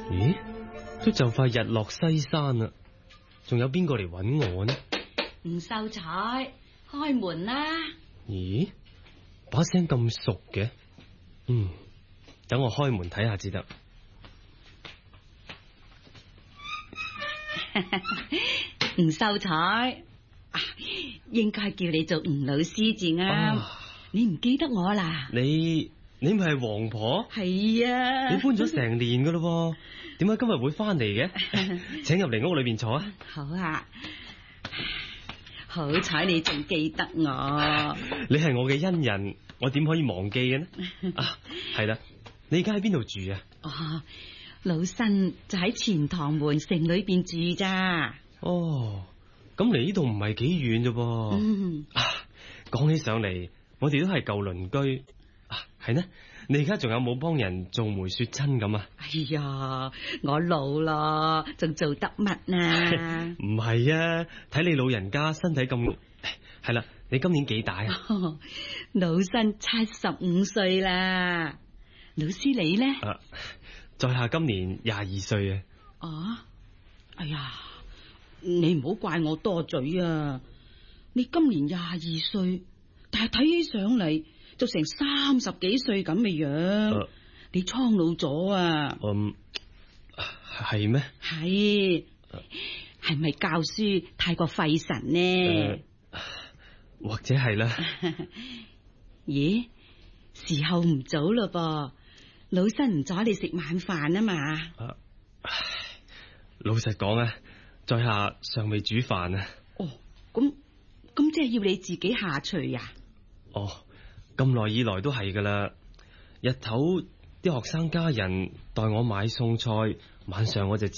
咦，都就快日落西山啦，仲有邊個嚟搵我呢？ 吳秀才，開門啦！ 咦，把聲咁熟嘅，等我開門睇下至得。 吳秀才，應該叫你做吳老師至啱。你唔記得我啦？ 你咪係王婆？ 係啊， 你搬咗成年噶咯，點解今日會翻嚟嘅？請入嚟屋裏邊坐啊！ 好啊，好彩你仲記得我。 你係我嘅恩人，我點可以忘記嘅呢？係啦，你而家喺邊度住啊？ 哦，老身就喺錢塘門城裏邊住咋。 哦，咁離呢度唔係幾遠啫噃。講起上嚟，我哋都係舊鄰居。係呢？你而家仲有冇幫人做媒雪親咁啊？ 哎呀，我老咯，仲做得乜啊？ 唔係啊，睇你老人家身體咁，係啦，你今年幾大啊？ 老身75歲啦。老師你呢？ 在下今年22歲啊。 啊？哎呀，你唔好怪我多嘴啊！你今年22歲，但係睇起上嚟就成30幾歲咁嘅樣，你蒼老咗啊！ 係咩？ 係咪教書太過費神呢？ 或者係啦。 咦，時候唔早嘞噃，老身唔阻你食晚飯啊嘛。 老實講啊，在下尚未煮飯啊。 哦，咁即係要你自己下廚呀？ 哦，咁耐以來都係噶啦。日頭啲學生家人代我買餸菜，晚上我就